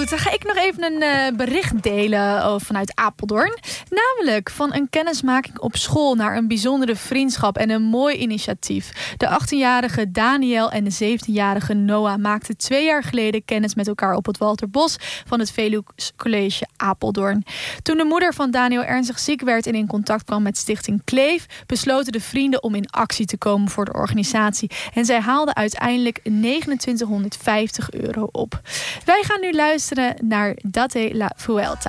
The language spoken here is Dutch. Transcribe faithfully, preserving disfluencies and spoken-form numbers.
dan ga ik nog even een uh, bericht delen uh, vanuit Apeldoorn. Namelijk van een kennismaking op school naar een bijzondere vriendschap en een mooi initiatief. De achttienjarige Daniel en de zeventienjarige Noah maakten twee jaar geleden kennis met elkaar op het Walter Bos van het Veluws College Apeldoorn. Toen de moeder van Daniel ernstig ziek werd en in contact kwam met Stichting Kleef, besloten de vrienden om in actie te komen voor de organisatie. En zij haalden uiteindelijk negenentwintighonderdvijftig euro op. Wij gaan nu luisteren naar Date la Vuelta.